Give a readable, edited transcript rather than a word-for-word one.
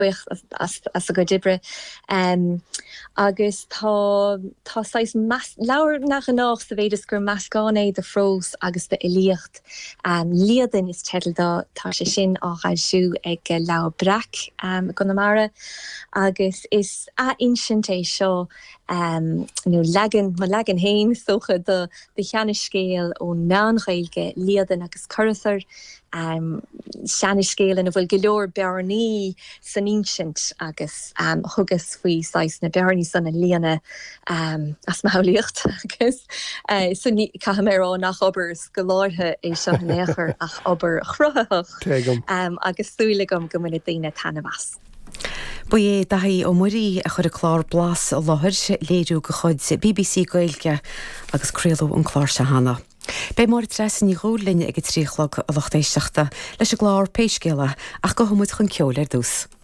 buich as a go dibre. Agus tá sais lawer nach an nach sa véidir gur mascáné de frós agus de ilíocht. Líadan is tedal da tá sé sin áchail siú ag lawer brach gonamara agus is a insinté seo legan hain socha de cheanniscéal ó nánchéilge líadan agus curthar seanniscéal a bhfuil go leor bearnaí san insint agus thugus faoi sais na bearnaí san na líana as málaíocht agus so ní cahamérá nach obair go láirthe é seo néchar ach obair chruthach agus súlagam go muna daoine tanna bhas. Bu é daí ó muí a chur a chlár blas a láthir léadú go chuid BBC Gaeilge agus créalú an chlár se hana. Bei mar tres ní ghólinne ag tríchlog a lochtéisteachta leis a glár péiscéile ach go thumuid chun ceol ar dús.